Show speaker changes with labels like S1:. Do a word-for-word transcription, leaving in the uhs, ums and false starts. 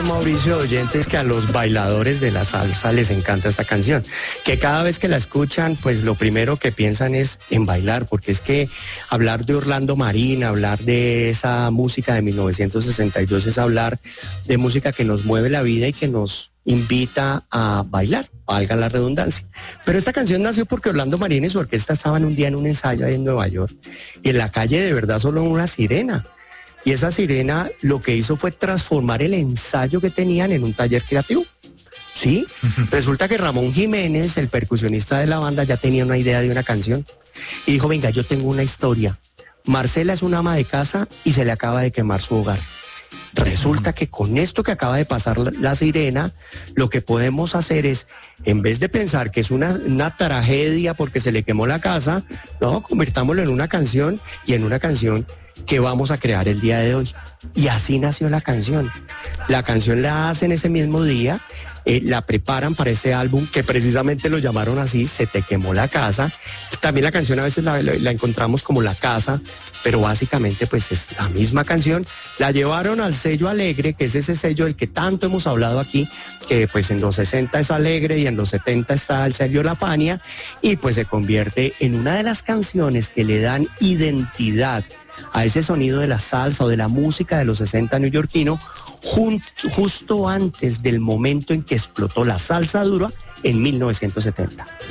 S1: Mauricio, oyentes, que a los bailadores de la salsa les encanta esta canción, que cada vez que la escuchan, pues lo primero que piensan es en bailar, porque es que hablar de Orlando Marín, hablar de esa música de mil novecientos sesenta y dos es hablar de música que nos mueve la vida y que nos invita a bailar, valga la redundancia. Pero esta canción nació porque Orlando Marín y su orquesta estaban un día en un ensayo ahí en Nueva York, y en la calle de verdad solo una sirena. Y esa sirena lo que hizo fue transformar el ensayo que tenían en un taller creativo. Sí, resulta que Ramón Jiménez, el percusionista de la banda, ya tenía una idea de una canción. Y dijo, venga, yo tengo una historia. Marcela es una ama de casa y se le acaba de quemar su hogar. Resulta que con esto que acaba de pasar la, la sirena, lo que podemos hacer es, en vez de pensar que es una, una tragedia porque se le quemó la casa, no, convirtámoslo en una canción, y en una canción que vamos a crear el día de hoy. Y así nació la canción. La canción la hacen ese mismo día, eh, la preparan para ese álbum que precisamente lo llamaron así, Se te quemó la casa. También la canción a veces la, la, la encontramos como La Casa, pero básicamente pues es la misma canción. La llevaron al sello Alegre, que es ese sello del que tanto hemos hablado aquí, que pues en los sesenta es Alegre y en los setenta está el sello La Fania, y pues se convierte en una de las canciones que le dan identidad a ese sonido de la salsa o de la música de los sesenta neoyorquino, justo antes del momento en que explotó la salsa dura en mil novecientos setenta.